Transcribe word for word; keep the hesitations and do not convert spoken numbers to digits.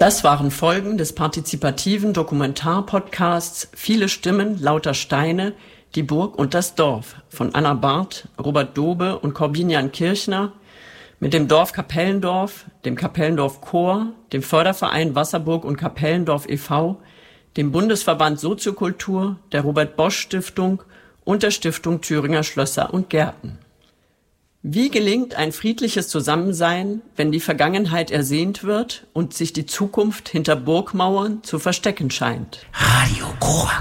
Das waren Folgen des partizipativen Dokumentarpodcasts Viele Stimmen, lauter Steine, die Burg und das Dorf von Anna Barth, Robert Dobe und Corbinian Kirchner mit dem Dorf Kapellendorf, dem Kapellendorf Chor, dem Förderverein Wasserburg und Kapellendorf e V, dem Bundesverband Soziokultur, der Robert-Bosch-Stiftung und der Stiftung Thüringer Schlösser und Gärten. Wie gelingt ein friedliches Zusammensein, wenn die Vergangenheit ersehnt wird und sich die Zukunft hinter Burgmauern zu verstecken scheint? Radio Korax.